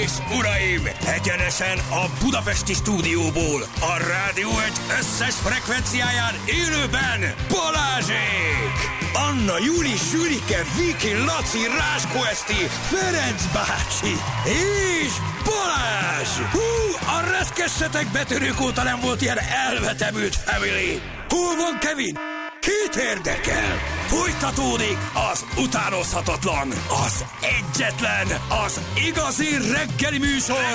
és uraim, egyenesen a budapesti stúdióból, a Rádió Egy összes frekvenciáján élőben Balázsék! Anna, Juli, Zsülike, Viki, Laci, Ráskó Eszti, Ferenc bácsi és Balázs! Hú, a reszkessetek betörők óta nem volt ilyen elvetemült family! Hol van Kevin? Kit érdekel? Folytatódik az utánozhatatlan, az egyetlen, az igazi reggeli műsor,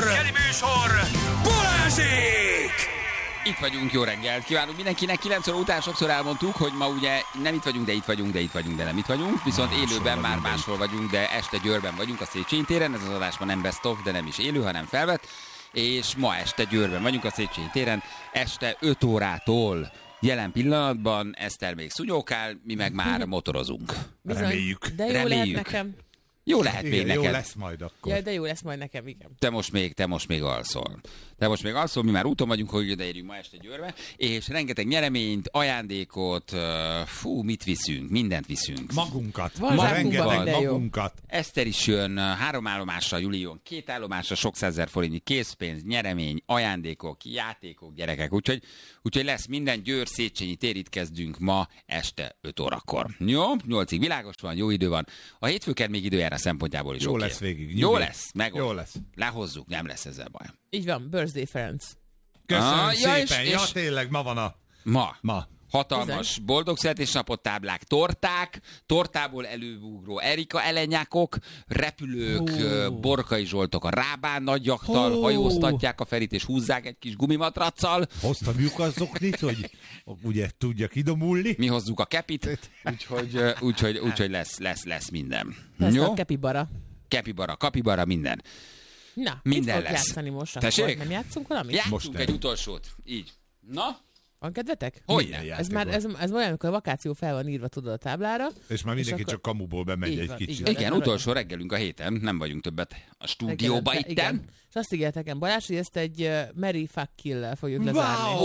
Balázsék! Itt vagyunk, jó reggelt kívánunk mindenkinek. 9 óra után sokszor elmondtuk, hogy ma ugye nem itt vagyunk, de itt vagyunk, de itt vagyunk, de nem itt vagyunk. Viszont élőben már máshol vagyunk, de este Győrben vagyunk a Széchenyi téren. Ez az adás ma nem best of, de nem is élő, hanem felvett. És ma este Győrben vagyunk a Széchenyi téren, este 5 órától. Jelen pillanatban Eszter még szunyókál, mi meg már motorozunk. Bizony, Reméljük. de jó lehet nekem. Jó lehet még neked. Jó lesz majd akkor. Ja, de jó lesz majd nekem, igen. Te most még alszol. Mi már úton vagyunk, hogy odaérjünk ma este Győrbe, és rengeteg nyereményt, ajándékot, mit viszünk, mindent viszünk. Magunkat. Van zsákunkban, de jó. Magunkat. Eszter is jön 3 állomással, Juli jön 2 állomással, sok 100 000 forintnyi készpénz, nyeremény, ajándékok, játékok, gyerekek. Úgyhogy lesz minden. Győr, Széchenyi tér, itt kezdünk ma este 5 órakor. Jó, 8-ig világos van, jó idő van. A hétfőked még időjára szempontjából is Jó oké. lesz végig. Jó lesz, Jó lesz. Lehozzuk, nem lesz ezzel baj. Így van, birthday Ferenc. Köszönöm ja, szépen. és Tényleg, ma van a... Ma. Hatalmas boldog születésnapot táblák, torták, tortából előugró Erika elenyákok, repülők, Borkai Zsoltok a Rábán nagyjaktal, hajóztatják a Ferit és húzzák egy kis gumimatraccal. Hoztam lyukaszoknit, hogy ugye tudjak idomulni. Mi hozzuk a kepit, úgyhogy lesz minden. Persze, Jó? a kepibara. Kepibara, kapibara, minden. Na, Minden mit fogok lesz. játszani most? Tessék? Akkor? Nem játszunk valamit? Játszunk egy utolsót. Így. Na? Van kedvetek? Hogyne? Milyen Ez már ez olyan, amikor a vakáció fel van írva, tudod, a táblára. És már mindenki akkor... csak kamuból bemegy Így egy van, kicsit. így van. Igen, utolsó reggelünk a héten, nem vagyunk többet a stúdióba Reggelente, itten. igen. És azt ígértek nekem, Balázs, hogy ezt egy Mary Fuck Kill-lel fogjuk lezárni.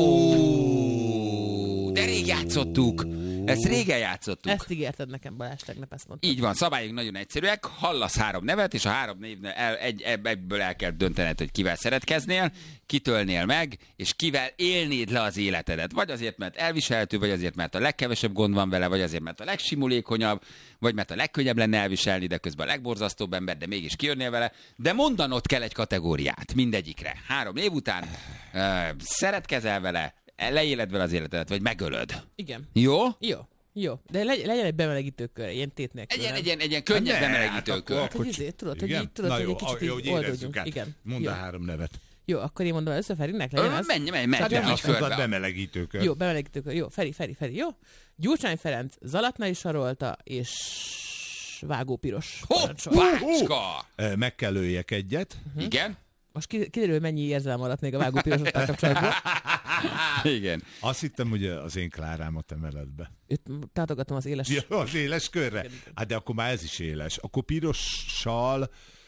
De rég játszottuk. Ezt régen játszottuk. Ezt ígérted nekem, Balázs, tegnap ezt mondtad. Így van, szabályok nagyon egyszerűek. Hallasz 3 nevet, és a 3 névnél ebből el kell döntened, hogy kivel szeretkeznél, kitölnél meg, és kivel élnéd le az életedet. Vagy azért, mert elviselhető, vagy azért, mert a legkevesebb gond van vele, vagy azért, mert a legsimulékonyabb, vagy mert a legkönnyebb lenne elviselni, de közben a legborzasztóbb ember, de mégis kijönnél vele. De mondanod kell egy kategóriát mindegyikre. 3 év után szeretkezel vele, leéled vele az életedet, vagy megölöd. Igen. Jó? Jó. De legyen egy bemelegítőkör, ilyen tét nélkül. Egy ilyen könnyed bemelegítőkör. Hát, hogy izé, tudod, hogy így egy kicsit így oldódjunk. Igen. Mondd a 3 nevet. Jó, akkor én mondom először Ferinek, legyen az. Menj, Hát így azt mondtad körbe. bemelegítőkör. Jó, bemelegítőkör. Jó, Feri, jó. Gyurcsány Ferenc, Zalatnai Sarolta és Vágó Piros. Hoppácska! Meg kell öljek egyet. Igen? Most kiderül, mennyi érzelem maradt még a Vágó Pirosostal kapcsolatban. Igen. Azt hittem, hogy az én Klárámat emeled be. Őt tátogatom az éles... Ja, az éles körre? Hát de akkor már ez is éles. Akkor pirossal...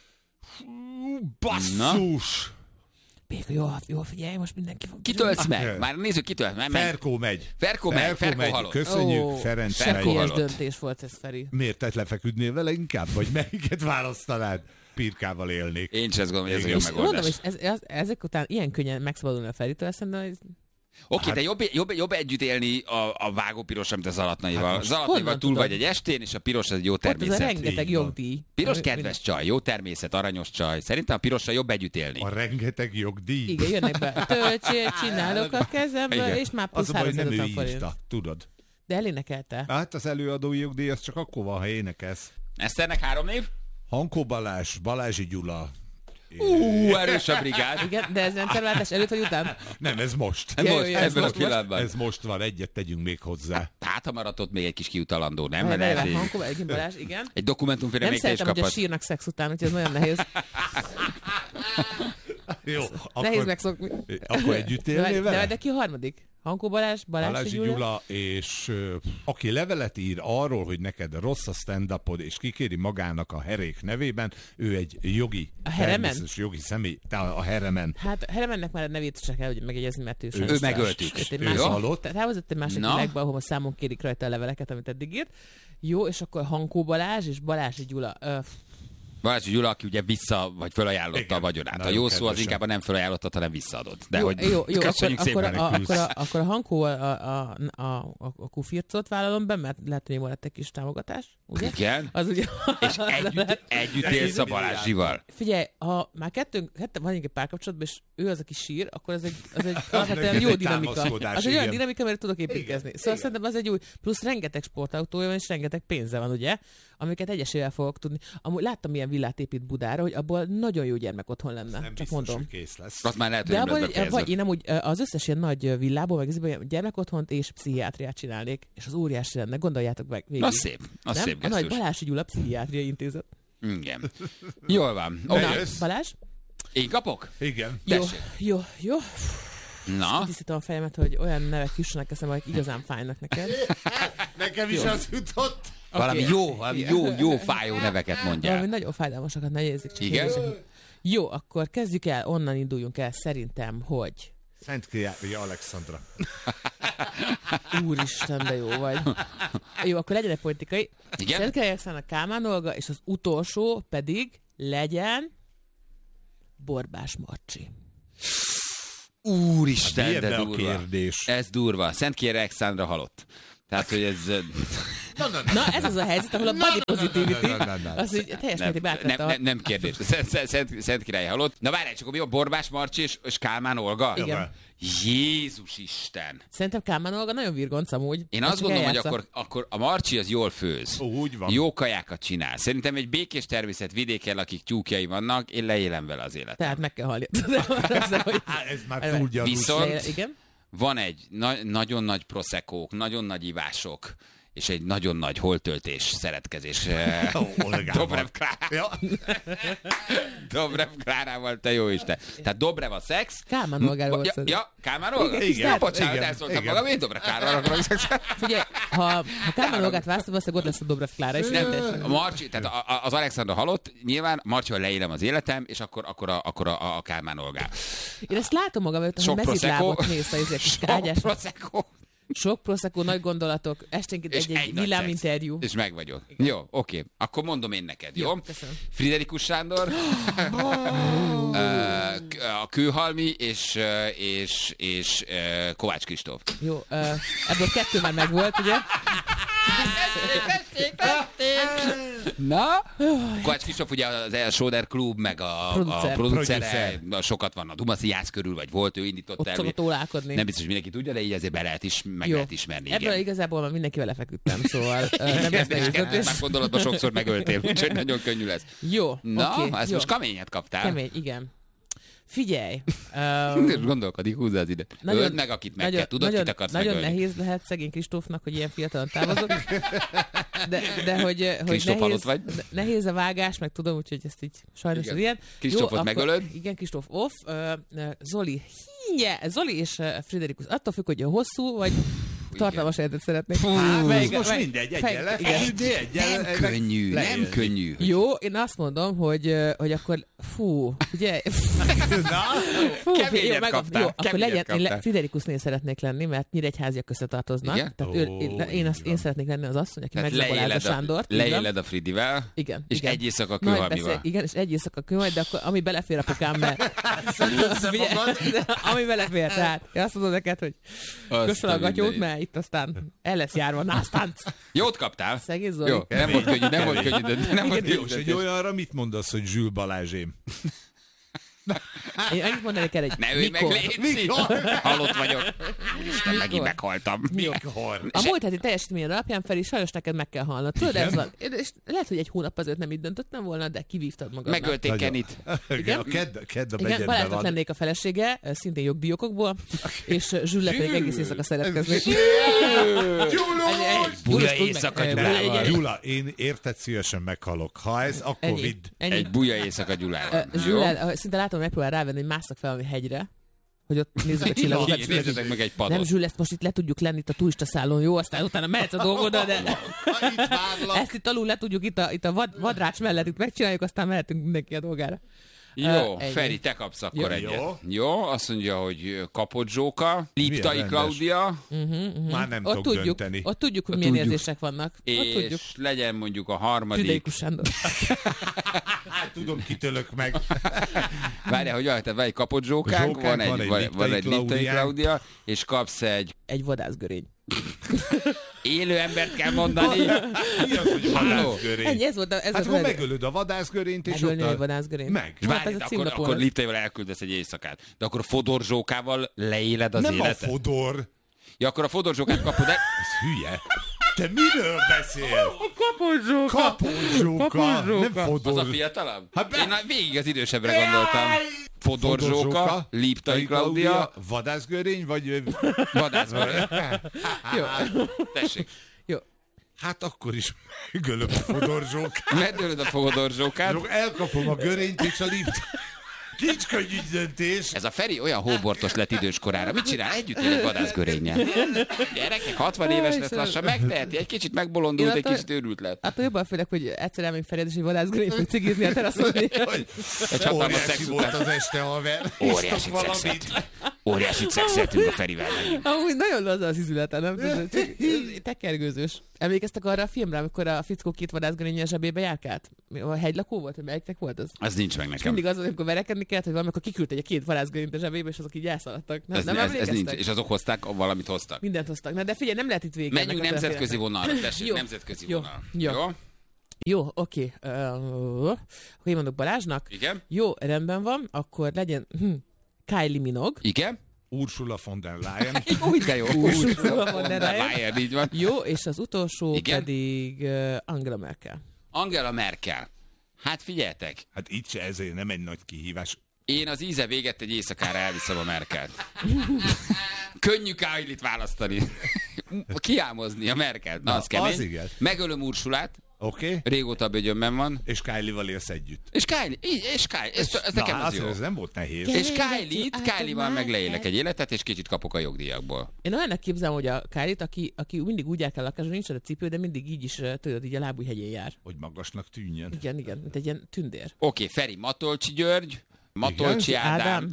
Basszus! Béka, jó, figyelj, most mindenki fog... Kitöltsz meg. Már nézzük, kitöltsz meg. Ferkó megy. Ferkó halott. Köszönjük, Ferenc megy. Sekélyes döntés volt ez, Feri. Miért te lefeküdnél vele inkább? Vagy melyiket választanád? Pirkával élnék. Én sem azt gondolom, hogy ez a És jó Mondom, megoldás. és ezek után ilyen könnyen megszabadulni a Feritől, szerintem, hogy... Oké, de jobb együtt élni a Vágó Pirossal, mint a Zalatnaival. Hát Zalatnaival túl tudod? vagy egy estén, és a Piros az egy jó Ott az a természet. rengeteg Így van. jogdíj. Piros kedves csaj, jó természet, aranyos csaj. Szerintem a Pirossal jobb együtt élni. A rengeteg jogdíj. Igen, jönnek be. Töltsér, csinálok a kezemből, Igen. és már plusz Az a baj, nem ő 350 forint. írta, tudod. De elénekelte. Hát az előadói jogdíj az csak akkor van, ha énekelsz. Eszternek 3 név? Hankó Balázs, Balázsi Gyula. Erős a brigád. Igen, de ez rendszerváltás előtt vagy után? Nem, ez most. Ebben a most. pillanatban. Ez most van, egyet tegyünk még hozzá. Hát, ha maradt ott még egy kis kiutalandó, nem? Mert Várj, lehet, hogy Hankó, igen, Balázs, igen. egy dokumentumfilm Nem még te is szeretem, hogy a kaphatsz. sírnak szex után, úgyhogy ez nagyon nehéz. Jó, Nehéz megszokni. akkor együtt élnél vele? De ki a harmadik? Hankó Balázs, Balázsi Gyula? Gyula, és aki levelet ír arról, hogy neked rossz a stand-upod, és kikéri magának a Herék nevében, ő egy jogi, A Heremen? természetes jogi személy, a Heremen. Hát Heremennek már a nevét se kell, hogy megjegyezni, mert ő Ő sem. megöltük. Őt egy Ő másik- halott. Tehát elhozott egy másik Na. világba, ahol a számon kérik rajta a leveleket, amit eddig írt. Jó, és akkor Hankó Balázs és Balázsi Gyula. Balázs Gyula, aki ugye vagy felajánlotta Igen, a vagyonát. A nagyon jó szó az kedvesen. inkább nem felajánlottad, hanem visszaadott. De hogy Jó, köszönjük szépen. akkor a Hankó a kufircot vállalom be, mert lehet, hogy van egy kis támogatás, ugye? Igen. Az ugye... És együtt élsz a Balázsival. Figyelj, ha már ketten van egy párkapcsolatban, és ő az, aki sír, akkor az egy alapvetően neked jó egy dinamika. támaszkodás, Az egy olyan igen. dinamika, mert tudok építkezni. Szóval szerintem az egy új, plusz rengeteg sportautója van, és rengeteg pénze van, ugye? Amiket egyesével fogok tudni. Amúgy láttam ilyen villát épít Budára, hogy abból nagyon jó gyermek otthon lenne. Nem Csak biztos, mondom. hogy kész lesz. Azt már lehet, hogy De nem lesz abban, vagy befejezve. én amúgy az összes ilyen nagy villából, meg ezekben gyermekotthont és pszichiátriát csinálnék, és az óriási lenne, gondoljátok meg végig. Az szép. Az Nem? szép A nagy gesztus. Balási Gyula Pszichiátriai Intézet. Igen. Jól van. Na, Okay. Eljössz? Balázs? Én kapok? Igen. Tessék. Jó. Na? Kitisztítom a fejemet, hogy olyan nevek jussanak eszembe, amik igazán fájnak neked. Nekem is az jutott. Valami jó fájó neveket Valami mondjál. nagyon fájdalmasakat ne jegyezzék. Csak Igen? kérdések. Jó, akkor kezdjük el, onnan induljunk el szerintem, hogy Szent Király Alexandra. úristen, de jó vagy. Jó, akkor legyen egy politikai. Igen? Szent Király Alexandra, Kálmán Olga, és az utolsó pedig legyen Borbás Marcsi. Úristen, Milyen de be a durva. kérdés? Ez durva. Szent Király Alexandra halott. Tehát, hogy ez... Na, ez az a helyzet, ahol a body positivity, Na. az így teljes mértékben átvette nem kérdés. Szent Király halott. Na várj, csak akkor mi a Borbás Marcsi és Kálmán Olga? Igen. Jézus Isten! Szerintem Kálmán Olga nagyon virgonc amúgy. Én Ezt azt csak gondolom, hogy eljátsza. akkor a Marcsi az jól főz. Úgy van. Jó kajákat csinál. Szerintem egy békés természet vidéken, akik tyúkjai vannak, én leélem vele az életet. Tehát meg kell halni. Ez már túl gyanús. Viszont- Igen? Van egy nagyon nagy proszekók, nagyon nagy ivások, és egy nagyon nagy holtöltés, szeretkezés. Olgával. Dobrev Klárával. Ja. Dobrev Klárával, te jó Isten. Tehát Dobrev a szex. Kálmán Olgáról volt szó. Ja, Kálmán Olga? Igen, Ja, bocsánat, igen, elszóltam igen. magam, én Dobrev Klárával akarok szexet. Figyelj, ha Kálmán Olgát választod, valószínűleg ott lesz a Dobrev Klára is. A Marcsi, tehát az Alexandra halott, nyilván Marcsival leélem az életem, és akkor a Kálmán Olgá. Én ezt látom magam előtt, hogy Sok mezitlábot prosecco. nézsz a izé, kis Sok ágyás. prosecco. Sok prosecco, nagy gondolatok, esténként És egy egy nagy villáminterjú. szex. És meg vagyok. Jó, oké. Akkor mondom én neked, jó? Köszönöm. Friderikus Sándor, a Kőhalmi és Kovács Kristóf. Jó, ebből 2 már megvolt, ugye? Na? Kovács Kristóf ugye az Schroeder Klub, meg a Producer. producere, sokat van a Dumasziász körül, vagy volt, ő indította Ott el. szokott ólálkodni. Nem biztos, hogy mindenki tudja, de így azért meg Jó. lehet ismerni. Ebből Igen. igazából már mindenki vele feküdtem, szóval nem lesz nehéz Kettőt döntés. már gondolatban sokszor megöltél, úgyhogy nagyon könnyű lesz. Jó, Na, oké, ezt jó. most kaményet kaptál. Kemény, igen. Figyelj! Gondolkodik, húzza az ide. Öld meg, akit meg kell. Tudod, kit akarsz nagyon megölni? nehéz lehet szegény Kristófnak, hogy ilyen fiatalon távozott. De hogy Kristóf halott vagy? nehéz a vágás, meg tudom, úgyhogy ezt így sajnos Igen. az ilyen. Kristófot Jó, akkor- megölöd? Igen, Kristóf off. Zoli, Zoli és Friderikus, attól függ, hogy hosszú, vagy tartalmas életet szeretnék. Ez most mindegy, egyen lesz. Nem könnyű, nem könnyű. Jó, én azt mondom, hogy akkor ugye? Keményet kaptál, Jó, akkor keményet legyen, kaptál. én Friderikusnél szeretnék lenni, mert Nyíregyháziak összetartoznak. Igen? Tehát én szeretnék lenni az asszony, aki Tehát megzabolázza Sándort. leéled a Fridivel, Igen. és igen. egy éjszaka Nagy Kőhalmival. beszél- Igen, és egy éjszaka Kőhalmi, de akkor ami belefér apukám, mert... ami belefér, tehát én azt mondom neked, hogy Azt kössön a a gatyót, mindenit. mert itt aztán el lesz járva, násztánc. Jót kaptál? Szegény Zoli. Jó, nem volt könnyű, nem volt könnyű, de nem volt Jó, könnyű. és egy olyanra mit mondasz, hogy Zsül Balázsém? Én annyit mondani kell, egy Ne ülj meg, mikor. légy halott vagyok. Isten, megint Mikor? meghaltam. A múlt heti teljesítményed alapján Feri, sajnos neked meg kell halnod. Tudod, ez van. És lehet, hogy egy hónap azért nem így döntöttem volna, de kivívtad magadnak. Megölték Nagyon. Kennyt. Igen, a kedd a Igen, begyedbe Balázsnak van. lennék a felesége, szintén jogdíjokokból, és Zsülle pedig egész éjszaka szeretkezni. Buja éjszaka Gyulával. Gyula, én érted szívesen meghalok. Ha ez, akkor vidd. Egy buja éjszaka Gyulával. Jó? Zsülle, szinte látom, hogy megpróbál rávenni, hogy másszak fel valami hegyre, hogy ott nézzük a csillagokat. Nézzetek meg egy padot. Nem, Zsülle, ezt most itt le tudjuk lenni itt a turista szállón, jó? Aztán utána mehetsz a dolgodra, de Itt várlak. ezt itt alul le tudjuk itt a vadrács mellett itt megcsináljuk, aztán mehetünk mindenki a dolgára. Jó, ennyi. Feri, te kapsz akkor Jó. egyet. Jó, azt mondja, hogy Kapodzsóka, Liptai rendes. Klaudia, Már nem Ott tudok tudjuk, dönteni. ott tudjuk, hogy Ott milyen tudjuk. érzések vannak. Ott tudjuk. és legyen mondjuk a harmadik. Tüdeikus Sándor. Hát tudom, kitölök meg. Várjál, hogy van egy Kapodzsókánk, van egy Liptai Klaudiánk. Klaudia, és kapsz egy Egy vadászgörény. élő embert kell mondani. Mi az, hogy vadászgörény? Ennyi, ez volt a... Hát akkor megölöd a vadászgörényt, és Megölni ott egy vadászgörényt. Meg. Hát Várj, ez a akkor címlapon. Liptaival elküldesz egy éjszakát. De akkor a Fodorzsókával leéled az Nem a életet? Fodor. Ja, akkor a Fodorzsókát kapod el. Ez hülye. Te miről beszél? Kapodzsóka! Kapodzsóka. Nem Az a Fodor. fiatalabb? Hát Én végig az idősebbre gondoltam. Fodorzsóka, Liptai Klaudia, Vadászgörény, vagy... vadászgörény. Jó. Tessék, Jó. Hát akkor is megölöm a Fodorzsókát. meddőlöd a Fodorzsókát. Elkapom a görényt és a lift. Kincs könnyű döntés. Ez a Feri olyan hóbortos lett időskorára. Mit csinál? Együtt él egy vadászgörénnyel. Gyerekek, 60 éves lesz lassan, megteheti. Egy kicsit megbolondult, Én egy attól- kicsit őrült lett. Attól jobban félek, hogy egyszer elmegyünk Fered, és egy vadászgörényt fog cigizni a teraszon. Egy hatalmas Óriási szex volt után. az este, haver. Óriási Isztok valamit. szexet. Óriási szexeltünk a Ferivel. Amúgy nagyon laza az izülete, nem tudod? Csak tekergőzős. Emlékeztek arra a filmre, amikor a fickó két vadászgörénnyel zsebébe járkált? A hegylakó volt, hogy melyiknek volt az? Az nincs meg nekem. Mindig az, amikor verekedni kellett, hogy valamikor kiküldte egy két vadászgörényt a zsebébe, és azok így elszaladtak. Nem, nem Ez emlékeztek? nincs. És azok hozták, valamit hoztak. Mindent hoztak. Na de figyelj, nem lehet itt végig. Menjünk ennek a nemzetközi történetnek. vonalra, tessék, Jó. nemzetközi Jó. vonal. Jó. Jó, oké. Akkor én mondok Balázsnak. Igen? Jó, rendben van, akkor legyen Kylie Minogue. Igen? Ursula von der Leyen. Úgy de jó. Ursula von der Leyen. Leyen, így van. Jó, és az utolsó Igen? pedig Angela Merkel. Angela Merkel. Hát figyeljetek, Hát itt se ezért nem egy nagy kihívás. én az íze véget egy éjszakára elviszem a Merkelt. Könnyű Kylie-t választani. Kiámozni a Merkelt. Na, az kemény. az igen. Megölöm Ursulát. Oké? Régóta bőgyömben van. És Kylie-val élsz együtt. És Kylie, és Kylie, ez nekem az jó. Ez nem volt nehéz. És Kylie-val meg leélek egy életet, és kicsit kapok a jogdíjakból. Én olyannak képzelem, hogy a Kylie-t, aki mindig úgy jár kell lakásra, nincs a cipő, de mindig így is, tudod, így a lábújhegyén jár. Hogy magasnak tűnjön. Igen, mint egy ilyen tündér. Oké, Feri, Matolcsi György, Matolcsi Ádám.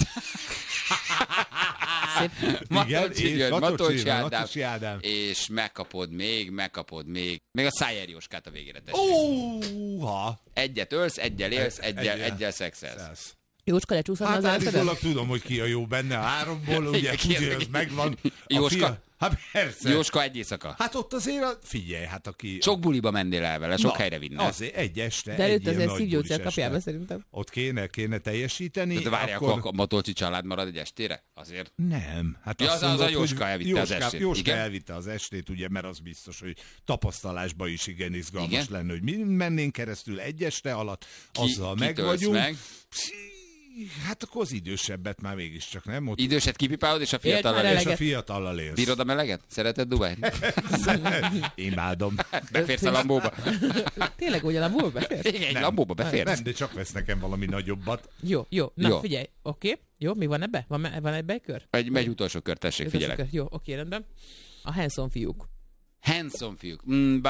Szép. Matolcsi és György, Matolcsi Ádám. Matolcsi Ádám. És megkapod még. Még a Szájer Jóskát a végére tessék. Óha! Egyet ölsz, egyel élsz, egyel szexelsz. Szelsz. Jócska lecsúszhatna Hát az elszedet? állítólag tudom, hogy ki a jó benne a háromból, ugye Igen, ugye kérdezik. ez megvan. A Jóska? Hát persze. Jóska egy éjszaka. Hát ott azért, figyelj, hát aki... Sok buliba mennél el vele, sok helyre vinne. Azért egy este, De egy előtt ilyen azért nagy szívgyógyszer bulis kapjál be este. szerintem. Ott kéne teljesíteni. De várjál, akkor a Matolcsi család marad egy estére? Azért. Nem. Hát Ja, azt az a mondod, Jóska hogy elvitte az estét. Jóska Igen? elvitte az estét, ugye, mert az biztos, hogy tapasztalásban is igen izgalmas Igen? lenne, hogy mi mennénk keresztül egy este alatt, azzal meg kitölsz vagyunk. meg? Hát akkor az idősebbet már mégiscsak, nem? Ott Időset kipipálod, és a Élt fiatallal már élsz. és a eleget. fiatallal élsz. Bírod a meleget? Szereted Dubájt? Imádom. Beférsz a Lambóba? Tényleg, hogy a Lambóba befér? Igen, egy Lambóba beférsz. Nem, de csak vesz nekem valami nagyobbat. Jó. Na, Jó. figyelj. Oké. Jó, mi van ebbe? Van ebbe egy kör? Megy utolsó kör, tessék, figyelek. Kör. Jó, oké, rendben. A Hanson fiúk. Handsome fiúk.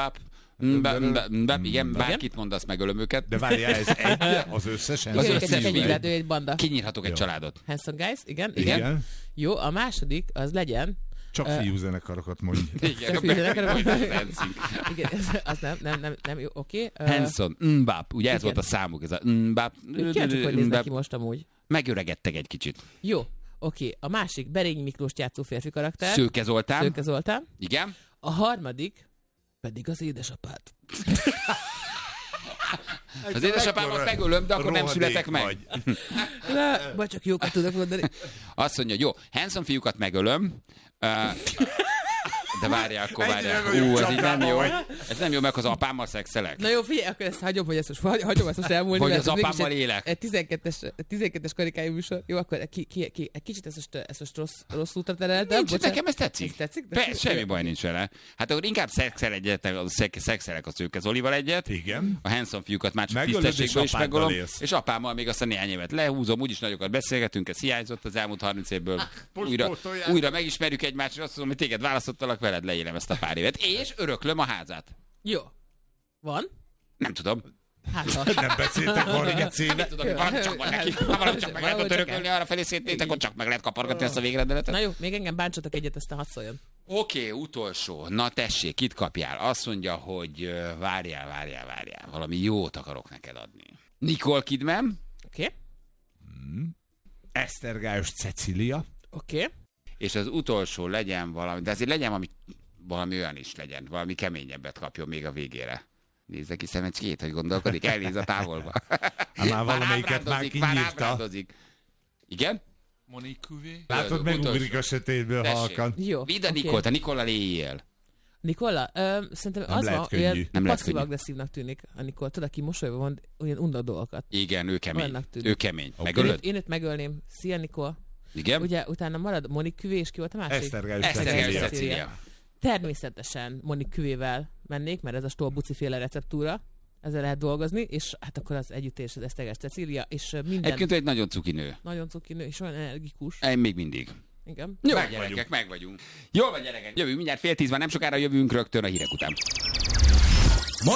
Igen, bárkit mondasz, megölöm őket. De várjál, ez egy az összesen? Az Igen, összes őket egy fiú. illető, egy banda. Kinyírhatok egy családot. Hanson guys, igen. Igen. Jó, a második, az legyen... Csak fiúzenekarokat mondj. Igen, Igen, az nem, jó, oké. Hanson, Mbap, ugye ez Igen. volt a számuk, ez a Mbap. Kíváncsiak, hogy néznek ki most amúgy. Megöregedtek egy kicsit. Jó, oké. A másik, Berényi Miklóst játszó férfi karakter. Szőke Zoltán. Szőke Zoltán. Igen. A harmadik pedig az édesapát. Az édesapámat megölöm, de akkor nem születek meg. Vagy. Vagy csak jókat tudok mondani. Azt mondja, jó, Hanson fiúkat megölöm, de várjál, akkor várjál. Egyre nagyobb Ez így nem csapdába jó. vagy. Ez nem jó, meg az apámmal szexelek. Na jó, figyelj, akkor ezt hagyom, hogy ezt most elmúlni. Hogy mert az ez mégis apámmal egy- élek. Egy 12-es karikájú műsor. Jó, akkor egy kicsit ezt most rossz útra tereltem. Nincs, nekem ez tetszik. Ez tetszik? Persze, semmi baj nincs vele. Hát akkor inkább szexelek a Szőke Zolival egyet. Igen. A Hanson fiúkat már csak Megölöd, tisztességből és is apáddal megölöm. élsz. És apámmal még azt a néhány évet lehúzom, úgyis nagyokat beszélgetünk, ez hiányzott az elmúlt 30 évből. pótolják. Újra megismerjük egymást, és azt mondom, hogy téged választottalak, veled leélem ezt a pár évet. És öröklöm a házát. Jó. Van? Nem tudom. Hát, Nem beszéltek Margecével. Tudom, valami csak van neki. Ha valami csak meg lehet ott örökölni arra felé szétnétek, akkor csak meg lehet kapargatni ezt a végrendeletet. na jó, még engem bántsatok egyet, aztán hadd szóljon. Oké, utolsó. Na tessék, kit kapjál? Azt mondja, hogy várjál. Valami jót akarok neked adni. Nicole Kidman. Oké? Esztergályos Cecília. Oké. És az utolsó legyen valami, de azért legyen valami olyan is legyen, valami keményebbet kapjon még a végére. Nézze ki szemecskét, hogy gondolkodik, elnéz a távolba. Már valamelyiket már kinyírta. Igen? Monique Couvé. Látod, megugrik a sötétből halkan. Jó. Vidd a oké. Nikolt, a Nikollal éljél. Nikola? Szerintem Nem az lehet van, könnyű. olyan Nem lehet passzív-agresszívnak tűnik a Nikola. Tudod, aki mosolyban van, olyan unda dolgokat. Igen, ő kemény. Olyannak tűnik. Ő kemény. Oké. Megölöd? Én őt megölném. Szia, Nikol. Igen? Ugye utána marad Monique Küvé, és ki volt a másik? Esztergályos Esztergályos Cecília. Cecília. Természetesen Monique Küvével mennék, mert ez a stolbuci-féle receptúra. Ezzel lehet dolgozni, és hát akkor az együttés az Esztergályos Cecília, és minden Egyébként egy nagyon cuki nő. nagyon cukinő, és olyan energikus. Még mindig. Igen. Jó, gyerekek, meg vagyunk. Jól van, gyerekek. Jövünk mindjárt 9:30, nem sokára jövünk rögtön a hírek után.